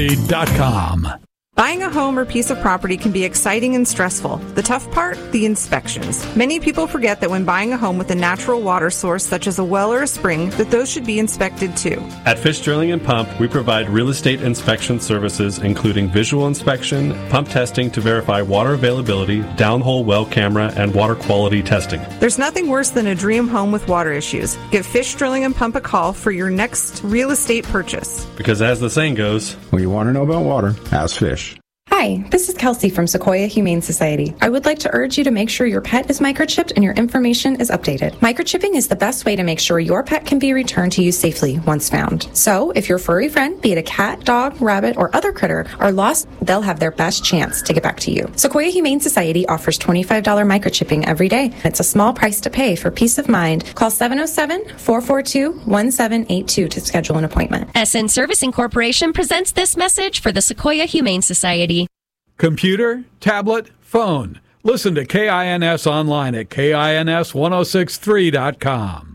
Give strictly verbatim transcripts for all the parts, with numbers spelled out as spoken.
dot com. Buying a home or piece of property can be exciting and stressful. The tough part? The inspections. Many people forget that when buying a home with a natural water source, such as a well or a spring, that those should be inspected too. At Fish Drilling and Pump, we provide real estate inspection services, including visual inspection, pump testing to verify water availability, downhole well camera, and water quality testing. There's nothing worse than a dream home with water issues. Give Fish Drilling and Pump a call for your next real estate purchase. Because as the saying goes, when you want to know about water, ask Fish. Hi, this is Kelsey from Sequoia Humane Society. I would like to urge you to make sure your pet is microchipped and your information is updated. Microchipping is the best way to make sure your pet can be returned to you safely once found. So, if your furry friend, be it a cat, dog, rabbit, or other critter, are lost, they'll have their best chance to get back to you. Sequoia Humane Society offers twenty-five dollars microchipping every day. It's a small price to pay for peace of mind. Call seven oh seven, four four two, one seven eight two to schedule an appointment. S N Servicing Corporation presents this message for the Sequoia Humane Society. Computer, tablet, phone. Listen to K I N S online at K I N S ten sixty-three dot com.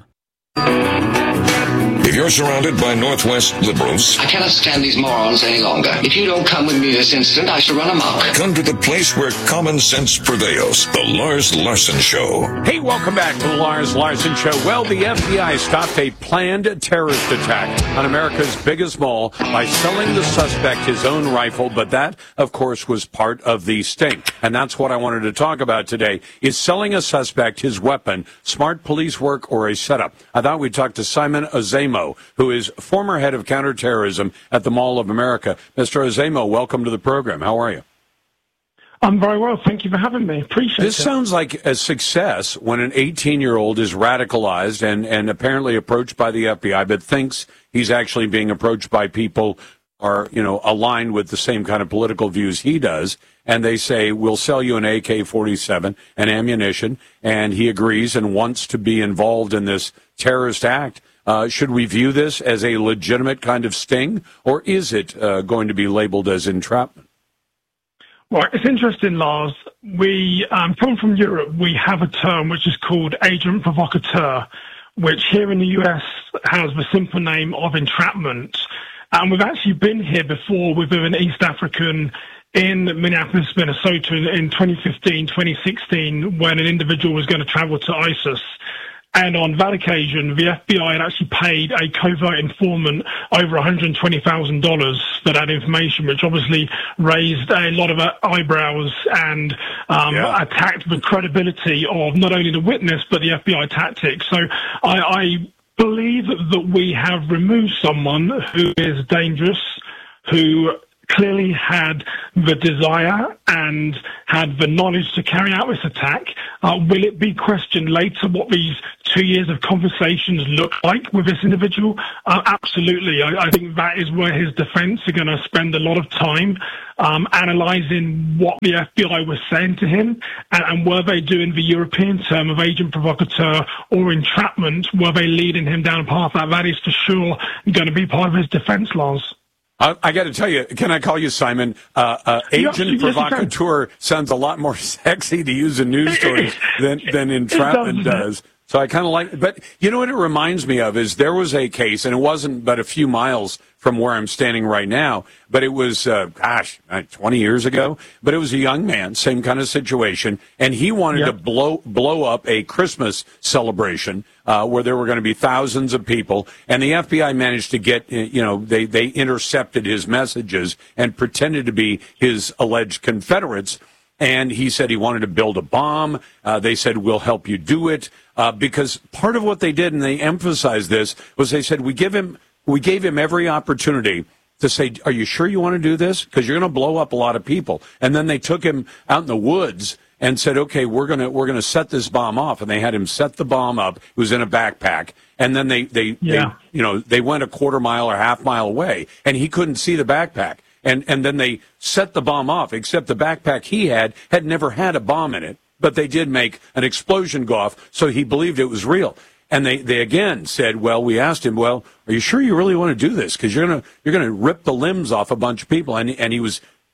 If you're surrounded by Northwest liberals, I cannot stand these morons any longer. If you don't come with me this instant, I shall run amok. Come to the place where common sense prevails. The Lars Larson Show. Hey, welcome back to the Lars Larson Show. Well, the F B I stopped a planned terrorist attack on America's biggest mall by selling the suspect his own rifle, but that, of course, was part of the sting. And that's what I wanted to talk about today, is selling a suspect his weapon, smart police work, or a setup. I thought we'd talk to Simon Ozemo, who is former head of counterterrorism at the Mall of America. Mister Ozemo, welcome to the program. How are you? I'm very well. Thank you for having me. Appreciate this it. This sounds like a success when an eighteen-year-old is radicalized and, and apparently approached by the F B I, but thinks he's actually being approached by people who are, you know, aligned with the same kind of political views he does. And they say, we'll sell you an A K forty-seven and ammunition. And he agrees and wants to be involved in this terrorist act. Uh, should we view this as a legitimate kind of sting, or is it uh, going to be labeled as entrapment? Well, it's interesting, Lars. We um, come from Europe. We have a term which is called agent provocateur, which here in the U S has the simple name of entrapment. And we've actually been here before with an East African in Minneapolis, Minnesota in twenty fifteen, twenty sixteen, when an individual was going to travel to ISIS. And on that occasion, the F B I had actually paid a covert informant over one hundred twenty thousand dollars for that information, which obviously raised a lot of eyebrows and um, yeah. attacked the credibility of not only the witness, but the F B I tactics. So I, I believe that we have removed someone who is dangerous, who clearly had the desire and had the knowledge to carry out this attack. Uh, will it be questioned later what these two years of conversations look like with this individual? Uh, absolutely. I, I think that is where his defense are going to spend a lot of time um, analyzing what the F B I was saying to him, and, and were they doing the European term of agent provocateur or entrapment? Were they leading him down a path that that is for sure going to be part of his defense, Lars? I, I got to tell you, can I call you Simon? Uh, uh, agent yes, provocateur yes, sounds a lot more sexy to use in news stories than, than entrapment does. So I kind of like, but you know what it reminds me of is there was a case, and it wasn't but a few miles from where I'm standing right now, but it was, uh, gosh, twenty years ago, but it was a young man, same kind of situation, and he wanted yep. to blow blow up a Christmas celebration uh, where there were going to be thousands of people, and the F B I managed to get, you know, they, they intercepted his messages and pretended to be his alleged Confederates. And he said he wanted to build a bomb. Uh, they said, we'll help you do it. Uh, because part of what they did, and they emphasized this, was they said, we give him, we gave him every opportunity to say, are you sure you want to do this? Because you're going to blow up a lot of people. And then they took him out in the woods and said, okay, we're going to, we're going to set this bomb off. And they had him set the bomb up. It was in a backpack. And then they, they, yeah. they, you know, they went a quarter mile or half mile away, and he couldn't see the backpack. And and then they set the bomb off, except the backpack he had had never had a bomb in it. But they did make an explosion go off, so he believed it was real. And they, they again said, well, we asked him, well, are you sure you really want to do this? Because you're going to you're gonna rip the limbs off a bunch of people. And, and he was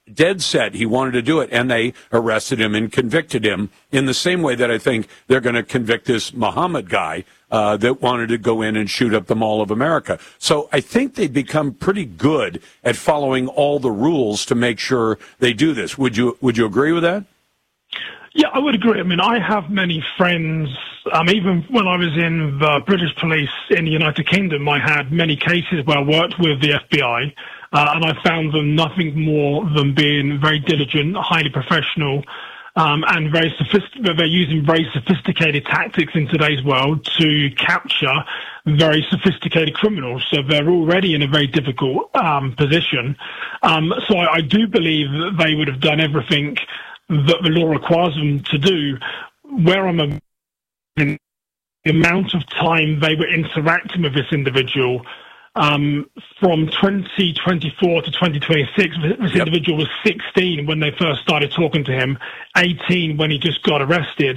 dead set he wanted to do it, and they arrested him and convicted him in the same way that I think they're going to convict this Muhammad guy uh, that wanted to go in and shoot up the Mall of America. So I think they've become pretty good at following all the rules to make sure they do this. Would you would you agree with that? Yeah, I would agree. I mean, I have many friends, um, even when I was in the British police in the United Kingdom, I had many cases where I worked with the F B I, uh, and I found them nothing more than being very diligent, highly professional, um, and very sophisticated. They're using very sophisticated tactics in today's world to capture very sophisticated criminals. So they're already in a very difficult um, position. Um, so I, I do believe that they would have done everything that the law requires them to do. Where I'm a, the amount of time they were interacting with this individual, um, from twenty twenty-four to twenty twenty-six, this yep. individual was sixteen when they first started talking to him, eighteen when he just got arrested.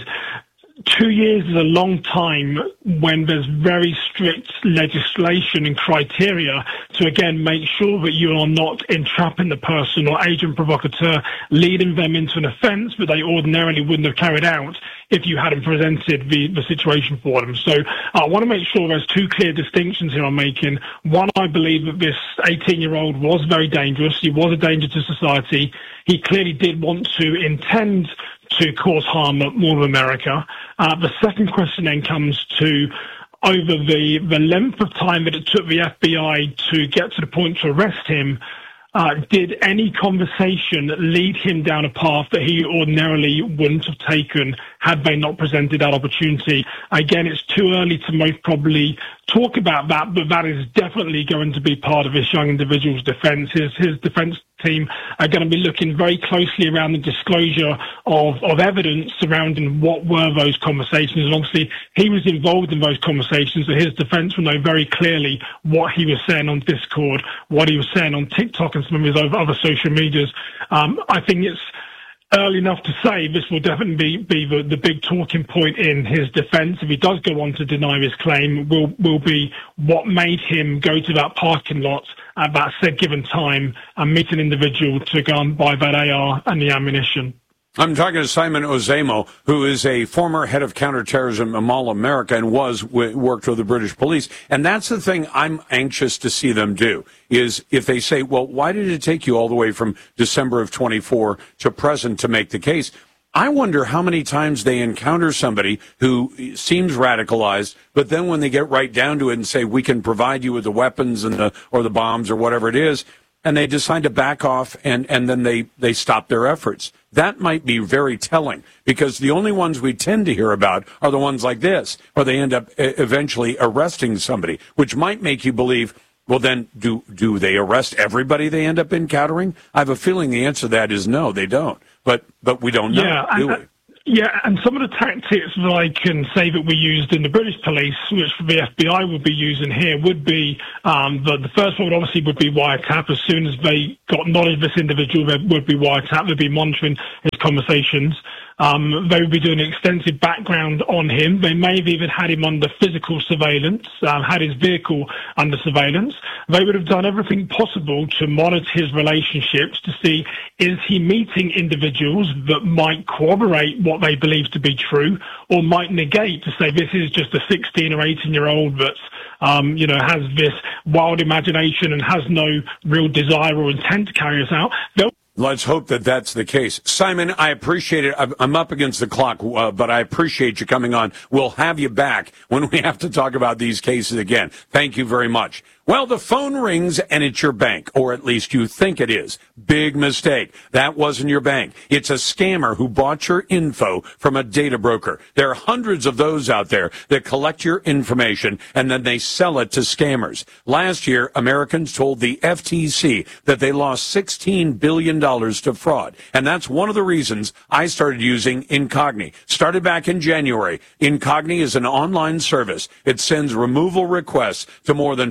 Two years is a long time when there's very strict legislation and criteria to, again, make sure that you are not entrapping the person or agent provocateur, leading them into an offence that they ordinarily wouldn't have carried out if you hadn't presented the, the situation for them. So I want to make sure there's two clear distinctions here I'm making. One, I believe that this eighteen-year-old was very dangerous. He was a danger to society. He clearly did want to intend to cause harm at Mall of America. Uh, the second question then comes to over the, the length of time that it took the F B I to get to the point to arrest him. Uh, did any conversation lead him down a path that he ordinarily wouldn't have taken had they not presented that opportunity? Again, it's too early to most probably talk about that, but that is definitely going to be part of this young individual's defence. His, his defence team are going to be looking very closely around the disclosure of, of evidence surrounding what were those conversations. And obviously, he was involved in those conversations, so his defence will know very clearly what he was saying on Discord, what he was saying on TikTok and some of his other social medias. Um, I think it's early enough to say this will definitely be, be the, the big talking point in his defence. If he does go on to deny his claim, will will be what made him go to that parking lot at that said given time and meet an individual to go and buy that A R and the ammunition. I'm talking to Simon Ozemo, who is a former head of counterterrorism at Mall of America and was w- worked with the British police. And that's the thing I'm anxious to see them do, is if they say, well, why did it take you all the way from December of twenty-four to present to make the case? I wonder how many times they encounter somebody who seems radicalized, but then when they get right down to it and say, we can provide you with the weapons and the or the bombs or whatever it is, and they decide to back off and, and then they, they stop their efforts. That might be very telling, because the only ones we tend to hear about are the ones like this, or they end up eventually arresting somebody, which might make you believe, well, then do do they arrest everybody they end up encountering? I have a feeling the answer to that is no, they don't. But but we don't know, yeah, do and, we? Yeah, and some of the tactics that I can say that we used in the British police, which the F B I would be using here, would be, um, the, the first one obviously would be wiretap. As soon as they got knowledge of this individual, there would be wiretap. They'd be monitoring his conversations. Um, they would be doing extensive background on him. They may have even had him under physical surveillance, um, had his vehicle under surveillance. They would have done everything possible to monitor his relationships to see, is he meeting individuals that might corroborate what they believe to be true, or might negate to say this is just a sixteen or eighteen year old that's um, you know, has this wild imagination and has no real desire or intent to carry us out. They'll Let's hope that that's the case. Simon, I appreciate it. I'm up against the clock, uh, but I appreciate you coming on. We'll have you back when we have to talk about these cases again. Thank you very much. Well, the phone rings and it's your bank, or at least you think it is. Big mistake. That wasn't your bank. It's a scammer who bought your info from a data broker. There are hundreds of those out there that collect your information and then they sell it to scammers. Last year, Americans told the F T C that they lost sixteen billion dollars to fraud. And that's one of the reasons I started using Incogni. Started back in January. Incogni is an online service. It sends removal requests to more than four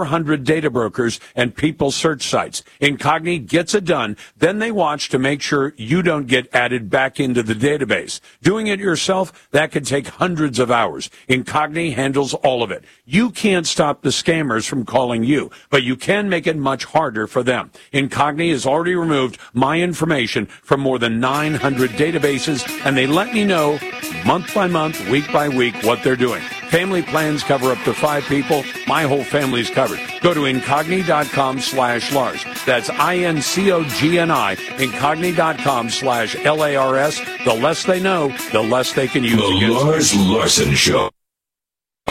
hundred data brokers and people search sites. Incogni gets it done. Then they watch to make sure you don't get added back into the database. Doing it yourself, that could take hundreds of hours. Incogni handles all of it. You can't stop the scammers from calling you, but you can make it much harder for them. Incogni has already removed my information from more than nine hundred databases, and they let me know month by month, week by week, what they're doing. Family plans cover up to five people. My whole family's covered. Go to Incogni.com slash Lars. That's I-N-C-O-G-N-I, Incogni.com slash L A R S. The less they know, the less they can use the against Lars Larson Show.